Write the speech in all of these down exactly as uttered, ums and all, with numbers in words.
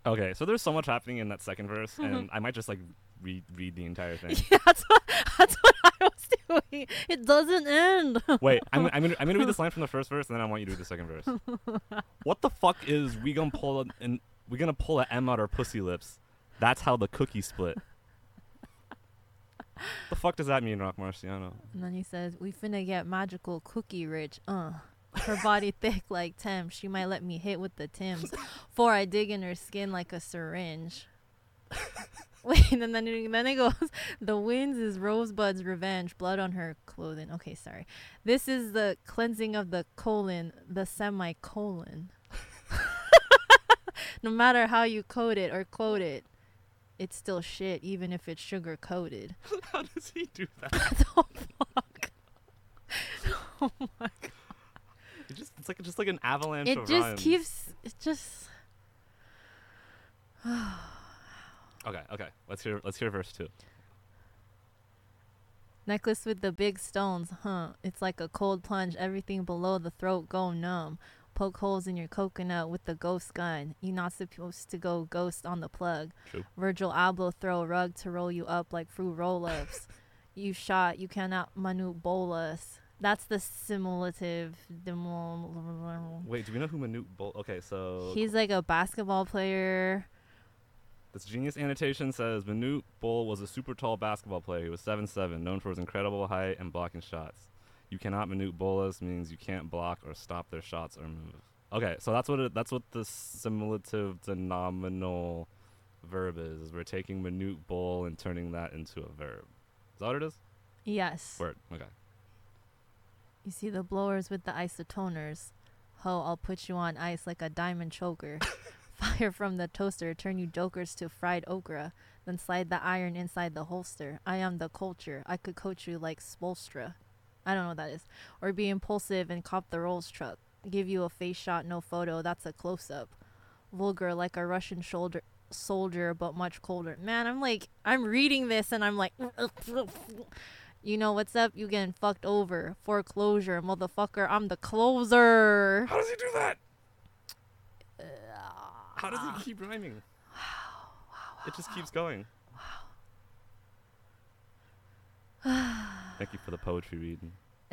Okay, so there's so much happening in that second verse, and I might just like read read the entire thing. Yeah, that's what that's what I was doing. It doesn't end. Wait, I'm I'm gonna I'm gonna read this line from the first verse, and then I want you to read the second verse. What the fuck is we gonna pull an, an we gonna pull a M out our pussy lips? That's how the cookie split. The fuck does that mean, Rock Marciano? And then he says, "We finna get magical cookie rich." Uh, her body thick like Tim. She might let me hit with the Tims, for I dig in her skin like a syringe. Wait, and then it, then it goes, the winds is Rosebud's revenge, blood on her clothing. Okay, sorry. This is the cleansing of the colon, the semicolon. No matter how you code it or quote it, it's still shit, even if it's sugar coated. How does he do that? Oh fuck! Oh my god! It just it's like just like an avalanche It of just rhymes. keeps. It just. Okay, okay. Let's hear let's hear verse two. Necklace with the big stones, huh? It's like a cold plunge. Everything below the throat go numb. Poke holes in your coconut with the ghost gun. You're not supposed to go ghost on the plug. True. Virgil Abloh throw a rug to roll you up like fruit roll-ups. You shot, you cannot Manute bolus. That's the simulative. Wait, do we know who Manute Bol? Okay, so He's like a basketball player. this genius annotation says Manute Bol was a super tall basketball player. He was seven seven, known for his incredible height and blocking shots. You cannot Manute bolus means you can't block or stop their shots or move. Okay, so that's what it, that's what the simulative denominal verb is. Is we're taking Manute Bol and turning that into a verb. Is that what it is? Yes. Word. Okay. You see the blowers with the isotoners. Ho, I'll put you on ice like a diamond choker. Fire from the toaster, turn you jokers to fried okra. Then slide the iron inside the holster. I am the culture. I could coach you like Spolstra. I don't know what that is. Or be impulsive and cop the Rolls truck. Give you a face shot, no photo. That's a close-up. Vulgar like a Russian shoulder soldier, but much colder. Man, I'm like, I'm reading this and I'm like... You know what's up? You getting fucked over. Foreclosure, motherfucker. I'm the closer. How does he do that? How does he keep rhyming? It just keeps going. Thank you for the poetry reading.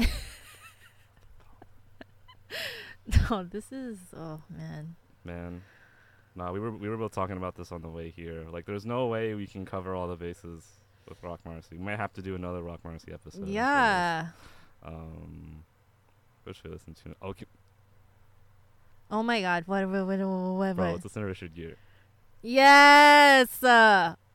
No, this is, oh man. Man. Nah, we were we were both talking about this on the way here. Like, there's no way we can cover all the bases with Rock Marcy. We might have to do another Rock Marcy episode. Yeah. Um, what should we listen to? Oh, okay. Oh my god. What, what, what, what, what, Bro, what? let's listen to Richard Gere. Yes. Uh,